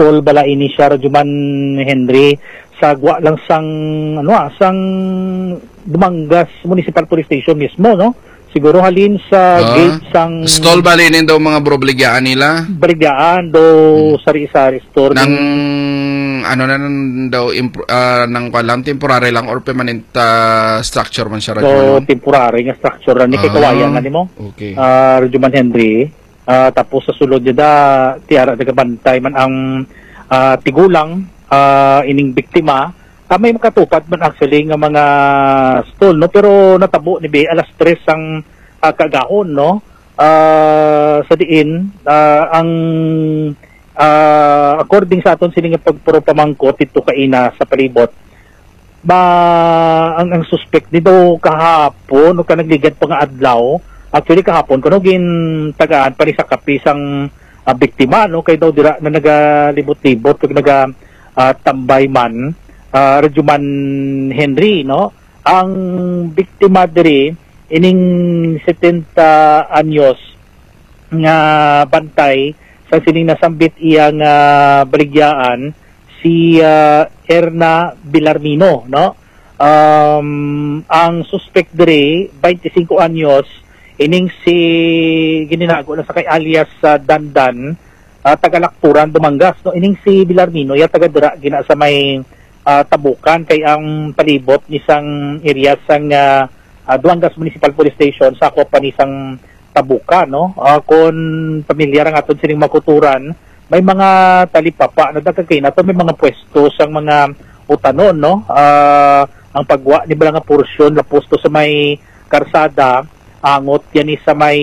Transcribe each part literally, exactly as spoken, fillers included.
stall bala ini siya Rajuman Henry sa gwa lang sang ano ah, sang Dumangas Municipal Police Station mismo, no? Siguro halin sa uh, gate sang stall balinin daw mga bro baligyan nila. Baligyan do hmm. sari-sari store nang ano na nan daw uh, nang palam temporary lang or permanent uh, structure man siya Rajuman. So temporary nga structure ni uh, kay kawayan na nimo. Okay. Uh, Rajuman Henry. Uh, tapos sa sulod niya da tiara nagabantay man ang uh, tigulang uh, ining biktima. Uh, may makatupad man actually nga mga stall, no, pero natabo ni be alas tres ang uh, kagahon, no, uh, sa diin uh, ang uh, according sa aton sining pagpuro pamangkot dito kaina sa palibot ba ang, ang suspect nito kahapon o kanagligad pa nga adlaw. Actually kahapon kuno gin tagaan pa rin sa kapisang uh, biktima, no, kay daw dira na nagalibot-libot kag naga uh, tambay man uh, Rajuman Henry, no. Ang biktima diri ining setenta anyos nga bantay sa sining nasambit iyang uh, baligyaan si uh, Erna Villarmino, no. Um, ang suspect diri twenty-five anyos ining si gininago na sa kay alias uh, Dandan, uh, tagalakturan Dumangas, no. Ining si Villarmino ya taga dira gina sa may uh, tabukan kay ang palibot ni sang area sang uh, uh, Dumangas Municipal Police Station sa ko pa ni sang tabukan, no. Uh, kon pamilyar ang aton sining makuturan may mga talipapa na dagkay nato may mga pwesto sang mga utanon, no. Uh, ang pagwa ni bala nga porsyon na posto sa may karsada angot yan sa may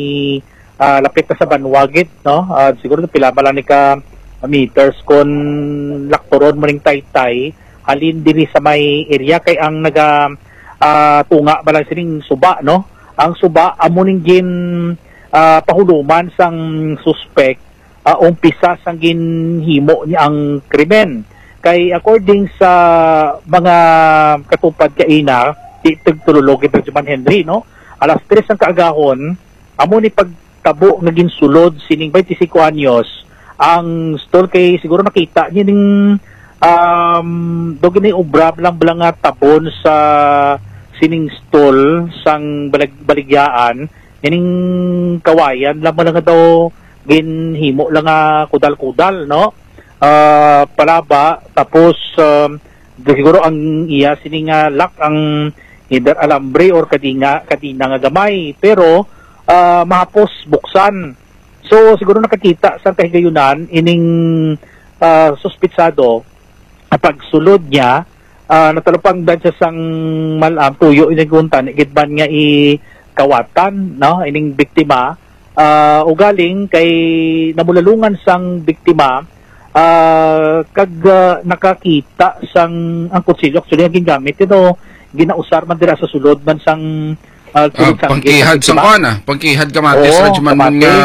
uh, lapit na sa Banwagit, no. Uh, siguro pila ba lang ni ka meters kon laktoron mo ring taytay halin diri sa may area kay ang naga uh, tunga ba lang sining suba, no. Ang suba amo ning gin uh, pahuluman sang suspect uh, umpisa sang ginhimo ni ang krimen kay according sa mga katupad kaina itagtulolog ito Rajuman Henry, no. Alas tres ang kaagahon, amo ni pagtabo nga ginsulod sining twenty-five anyos ang stall kay siguro nakita niya ning um, doon ni ubra lang bala nga tabon sa sining stall sang balig baligyaan ining kawayan lang lang nga daw ginhimo lang nga kudal-kudal, no. Uh, palaba tapos um, siguro ang iya sining uh, lock ang either alambre or kadinga kadina nga gamay pero uh, mahapos buksan. So siguro nakakita sa kahigayunan ining uh, suspitsado pagsulod niya uh, natalupang dan siya sang malam tuyo inaguntan igidban nga i kawatan, no, ining biktima uh, ugaling kay namulalungan sang biktima uh, kag uh, nakakita sang ang kutsilyo actually ang gingamit ito ginausar man dira sa sulod man sang uh, uh, pangkihad sang kuan ah pangkihad kamatis oh, Rajuman nga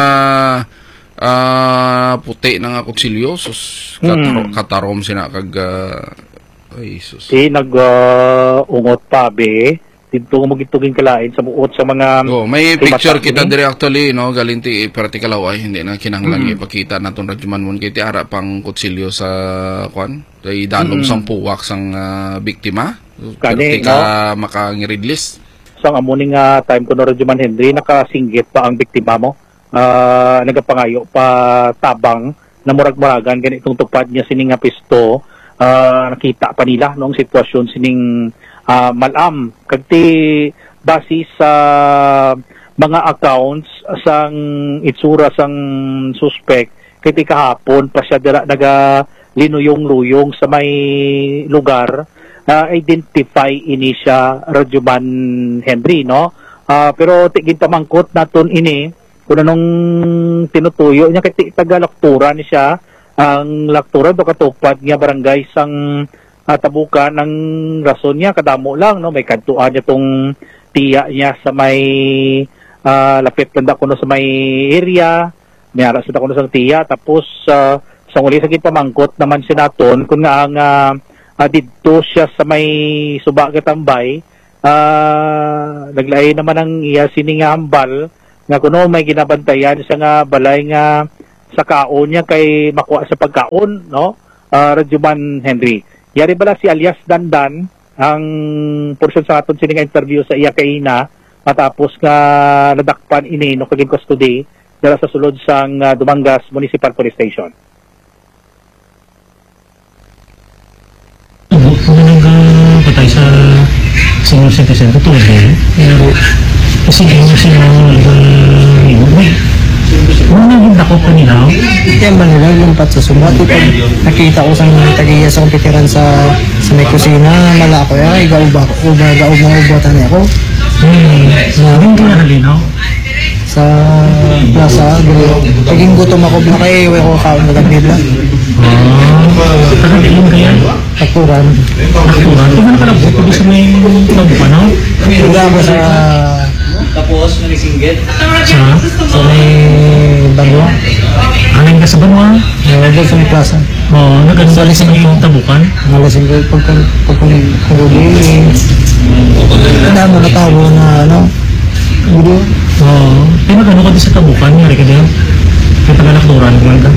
uh, puti na nga kutsilyo sus kataro, hmm. katarom sina kag uh, ay sus si nag uh, ungot pa be dito mo gitugin kalain sa buot sa mga oh, may picture kita dire actually, no, galinti particular ay hindi na kinahanglan mm. ipakita naton Rajuman mon kay ti ara pang kutsilyo sa kuan kay danom mm. sang puwak sang uh, biktima kani ka no? Maka-release sang amo ning uh, time ko no Rajuman Henry nakasinggit pa ang biktima mo uh, nagapangayo pa tabang na murag-muragan ganitong tupad niya sining nga pisto uh, nakita pa nila noong sitwasyon sining Uh, malam kagti base sa mga accounts sang itsura sang suspect kiti kahapon pa siya dira naga linuyong-luyong sa may lugar na uh, identify ini siya Rajuman Henry, no. Uh, pero tigin pamangkot naton ini kun anong tinutuyo niya kiti tagalaktura ni siya ang laktura do katupad nga barangay sang Uh, tabukan ng rason niya kadamo lang, no, may kantuan niya tong tiya niya sa may uh, lapit tanda kuno sa may area may ara sa kuno sa tiya tapos uh, sa uli sa pamangkot naman si naton kun nga ang uh, uh, didto siya sa may suba katambay uh, naglay naman ang iya sining hambal nga kuno may ginabantayan siya nga balay nga sa kaon niya kay makuha sa pagkaon, no? Uh, Radyoman Henry. Yari bala si alias Dandan ang portion sa aton sining interview sa iya kay ina matapos nga nadakpan ini no kagin custody dala sa sulod sang uh, Dumangas Municipal Police Station. Kung nagpatay sa senior citizen, totoo din. Kasi yung sino, ano nang hindi ako pa nila? Yan ba nila yung pat sa subat? Pag nakita ko sa tagiya sa kompetiran sa sa may kusina, mala ako yan, igaw ba ako, uba, gaw mga ubotan niya ako. Hmm, sabi ko na halinaw. Sa plaza, paging gutom ako na kayo, iwi ko kaon na lagmid lang. Ah, tagal-ilan kaya? Takturan. Takturan? Ito na nakalabot ko sa may tabukan, no? Higa ako sa... Tapos, nalisinggit. Sa? sa may Banwa. Anong ka sa Banwa? Nalabot sa may plaza. Oo, naganda sa may tabukan. Malasing ko pag pagkuli. Ano mo natawo na ano? Gudo. Oo. Pinag-ano ka din sa tabukan? Yari ka din? Kaya taga-nakturan ko lang ka?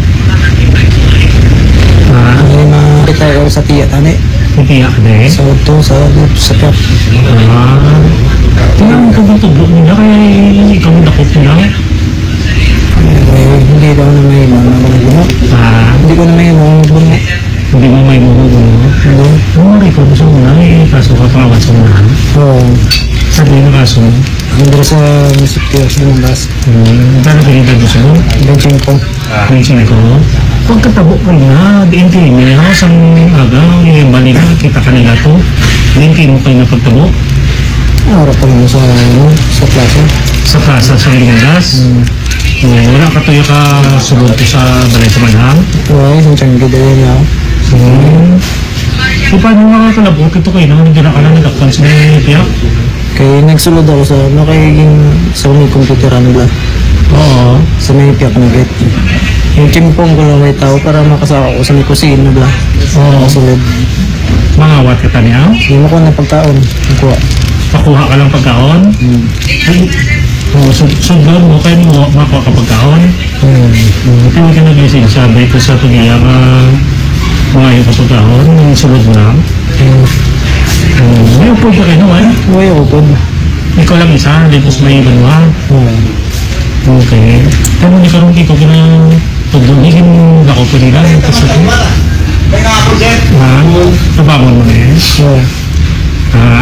Ah, Ano yung makita ko sa tiya tani? hindi ka din? Sa ito, sa sa pep. Ah. Tingnan mo kung tublok nila kaya ikaw nakot nila. Eh, hindi daw na may mga mga gumo. Ah, Hindi ko na may mga gumo. hindi mo may muhugulo. Hindi. Oo, ikaw gusto mo na eh. Kaso ka pangawan sa unahan. Oo. Sabi na kaso. Hindi sa munisipyo sa Lumbas. Hmm, paano pinita gusto mo? Benching ko. Pinsin ko. Pagkatabo ka na, diin kayo niya sa aga, yung bali na, kita ka nila to. Diin kayo mo kayo na pagtabo. Harap pa naman sa, ano, sa plaza. Sa plaza sa Lindas. Hmm. Oo, wala ka tayo ka sulod ko sa balay sa Manhang. Oo, isang tiyanggi dahil niya. Hmm. So, paano makakalabot? Ito kayo na, hindi na ka na nilakpan sa may piyak. Kaya nagsulod ako sa, ano, kayaging sa may computeran nila. Oo. Sa may piyak na gate. Yung timpong ko lang may tao para makasaka ko sa may kusina nila. Oo. Kasulod. Mangawat ka taniya. Hindi mo ko na pagkaon. Nakuha. Pakuha ka lang pagkaon. Hmm. Oo, so, so doon mo kayo mo makuha ka pagkaon. Hmm. Hmm, kaya ka nag-isig, sabi ko sa tuliya nga mga yung kapagkaon, yung sulod mo lang. Hmm. Hmm, may upo ka kayo naman. Uy, ako po. Ikaw lang isa, dito sa may banwa. Hmm. Okay. Kaya mo ni karong ikaw ka na pagdunigin ako pa nila. Kasi ha? Nabangon mo na eh. Oo. Ha?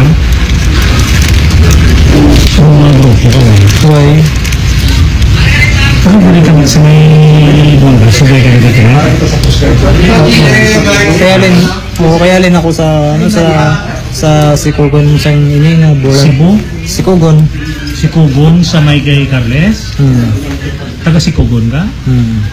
So, mga grupo ka na. Uy. Ano ba rin kami sa may bangga? Sabay ka na dito na? Kaya rin, oo, kaya rin ako sa, ano, sa, sa Sikugon sa ini na bulan. Cebu? Sikugon. Si Kugon sa may kay Carles? Hmm. Taga si Kugon ka? Hmm.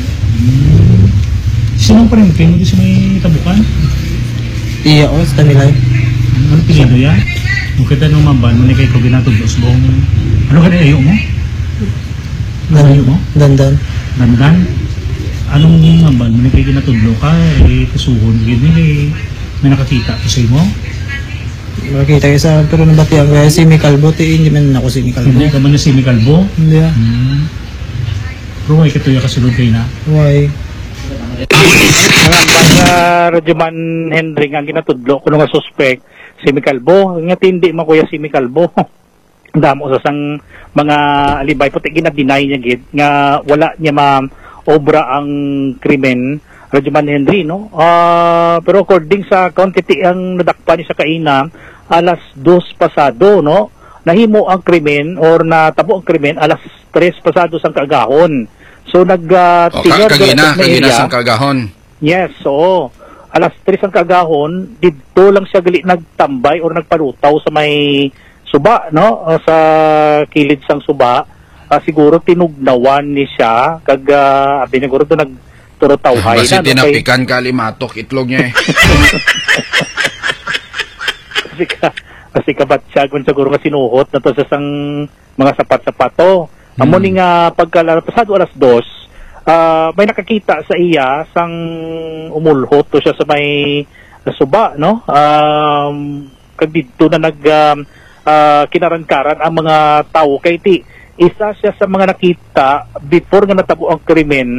Sinong pa rin kayo mo sa may tabukan? Iya ko, sa Tamilay. Ano pilido yan? Kung kita nung mamban, mo ni kay Kugon nato dos bong... Ano ka na ayo mo? Ano ayo mo? Dandan. Nandan? Anong mamban mo ni kay kinatudlo ka? Eh, kasuhon. Gini eh, may nakakita ko sa imo? Makita kayo sa, pero nabatihan kaya si Mikal Bote, hindi man ako si Mikal Hindi ka man na si Mikalbo? Hindi ah. Hmm. Pero ay katuya kasulod kayo na. Why? Mga basta Radyoman Henry nga ginatudlo ko nga suspect si Micalbo nga tindi man kuya si Micalbo. Damo sa sang mga alibay puti gina-deny niya gid nga wala niya ma obra ang krimen Radyoman Henry no. Uh, pero according sa quantity ang nadakpan ni sa kaina alas dos pasado no. Nahimo ang krimen or natabo ang krimen alas tres pasado sang kaagahon. So nag uh, O, ka, kagina, kagina sang kagahon. Yes, oo. Alas tres ang kagahon, dito lang siya gali nagtambay or nagpalutaw sa may suba, no? O, sa kilid sang suba. Uh, siguro tinugnawan ni siya kag uh, biniguro to nagturotawhay Basi na. tinapikan ka limatok itlog niya eh. kasi ka, kasi kabat siya kung siguro nga sinuhot na to sa sang mga sapat-sapato. Hmm. Amo ni nga pagkalapasado alas dos, uh, may nakakita sa iya sang umulhot to siya sa may suba, no? Um, kag dito na nag um, uh, kinarankaran ang mga tao kay ti isa siya sa mga nakita before nga natabo ang krimen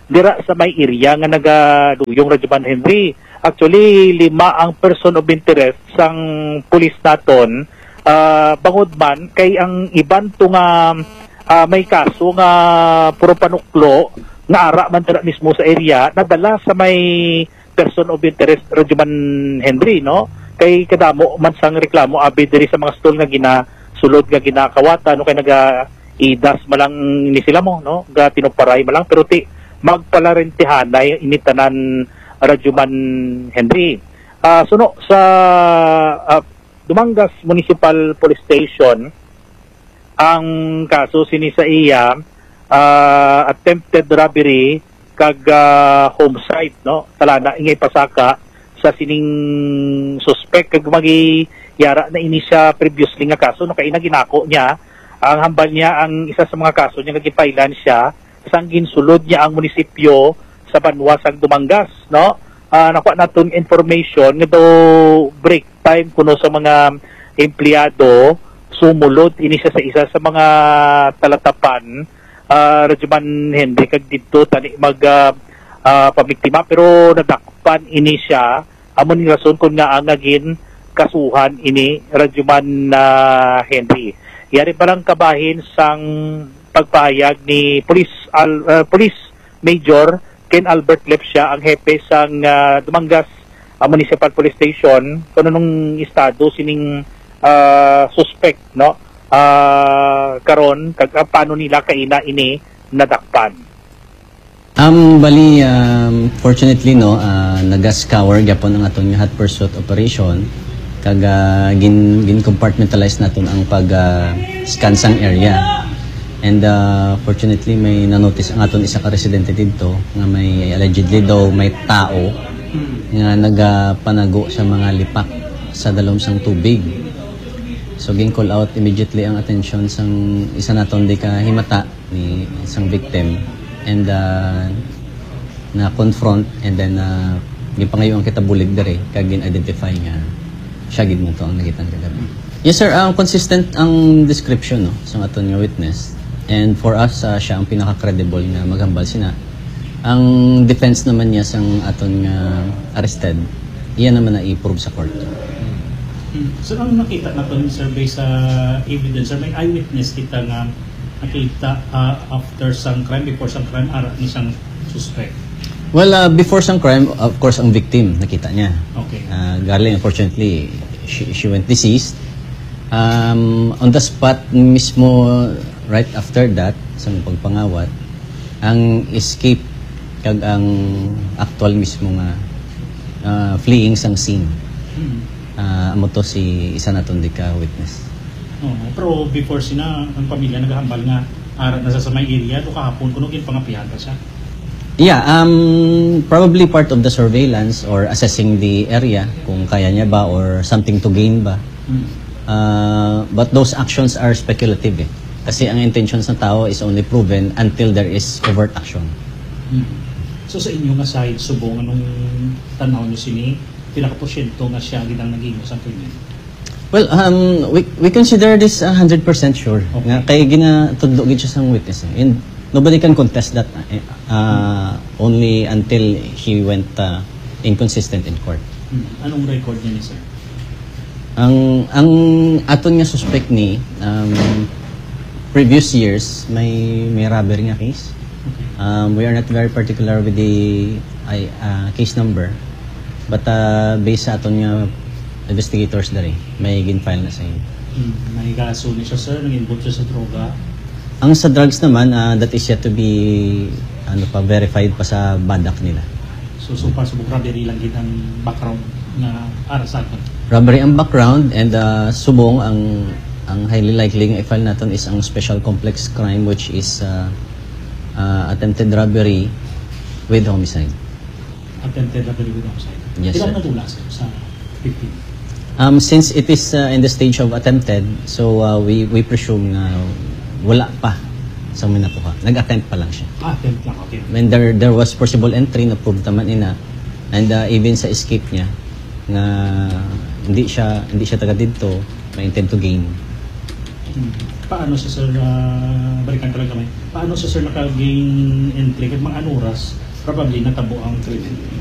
dira sa may area nga nagaduyong Rajuman Henry. Actually, lima ang person of interest sang pulis naton, uh, bangod man kay ang iban to nga uh, may kaso nga puro panuklo nga ara man dira mismo sa area nadala sa may person of interest Rajuman Henry, no? Kay kadamo man sang reklamo abi diri sa mga stall nga ginasulod nga ginakawata no kay naga idas malang ni sila mo, no? Ga tinuparay malang pero ti magpalarentihanay initanan Rajuman Henry. Uh, suno sa uh, Dumangas Municipal Police Station ang kaso sini sa iya uh, attempted robbery kag uh, homicide, no? Talana ingay pasaka sa sining suspect kag magi yara na ini siya previously nga kaso no kay ginako niya ang hambal niya ang isa sa mga kaso niya nga gipailan siya sang ginsulod niya ang munisipyo sa Banwasag Dumangas, no? Uh, nakuha naton information nga daw break time kuno sa mga empleyado sumulod ini siya sa isa sa mga talatapan uh, Rajuman Henry kag didto tani mag uh, uh, pamiktima pero nadakpan ini siya amon ni rason kun nga ang naging kasuhan ini Rajuman uh, Henry. Yari parang kabahin sang pagpahayag ni Police Al, uh, Police Major Ken Albert Lepsia, ang hepe sang uh, Dumangas uh, Municipal Police Station kuno nung estado sining uh, suspect, no? Uh, karon kag uh, paano nila kaina ini nadakpan. Um, bali, um, fortunately, no, uh, naga-scour gyapon ang aton hot pursuit operation kag uh, gin, gin compartmentalize naton ang pag-scan uh, sang area. And uh, fortunately, may nanotice ang aton isa ka residente dito nga may allegedly daw may tao nga nagapanago sa mga lipak sa dalom sang tubig. So, gin call out immediately ang attention sang isa naton di ka himata ni isang victim. And uh, na-confront and then uh, gipangayo ang kitabulig dere kag gin-identify nga siya gid mo to ang nakitang kagabi. Yes sir, ang uh, consistent ang description no sa aton nga witness. And for us uh, siya ang pinaka-credible nga maghambal sina. Ang defense naman niya sang aton nga arrested, iyan naman na i-prove sa court. Hmm. So ang nakita naton survey sa evidence, sir, may eyewitness kita nga nakita uh, after some crime, before some crime, ara ni isang suspect. Well, uh, before some crime, of course, ang victim, nakita niya. Okay. Uh, Garling, unfortunately, she, she went deceased. Um, on the spot mismo, right after that, sa pagpangawat, ang escape kag ang actual mismo nga uh, fleeing sang scene. Hmm. Uh, amo to si isa naton di ka witness. Oh, pero before sina ang pamilya naghahambal nga ara na sa may area do kahapon kuno gin pangapihan ka siya. Yeah, um probably part of the surveillance or assessing the area kung kaya niya ba or something to gain ba. Hmm. Uh, but those actions are speculative eh. Kasi ang intentions ng tao is only proven until there is overt action. Hmm. So sa inyo nga side subong anong tanaw niyo sini pila ka porsyento nga siya gid ang naging sa krimen? Well, um, we we consider this one hundred percent sure. Okay. Nga kay ginatudlo gid siya sang witness. And nobody can contest that uh, only until he went uh, inconsistent in court. Hmm. Anong record niya ni sir? Ang ang aton nga suspect ni um, previous years may may robbery nga case. Okay. Um, we are not very particular with the uh, case number. But uh, based sa aton nga investigators dari may gin-file na sa inyo. Hmm. May kaso ni siya sir, nag-involve siya sa droga. Ang sa drugs naman, uh, that is yet to be ano pa verified pa sa badak nila. So so far subong robbery lang gid ang background na ara sa aton. Robbery ang background and uh, subong ang ang highly likely nga i-file naton is ang special complex crime which is uh, uh, attempted robbery with homicide. Attempted robbery with homicide. Yes, Ilang sir. natula sir sa victim? Um, since it is uh, in the stage of attempted, so uh, we we presume na wala pa sa minakuha. Nag-attempt pa lang siya. Ah, attempt lang, okay. When there there was possible entry na proved naman ina and uh, even sa escape niya na hindi siya hindi siya taga dito, may intent to gain. Hmm. Paano sa sir, uh, balikan talaga kami, paano sa sir naka-gain entry, kahit mga anuras, probably natabo ang krimen?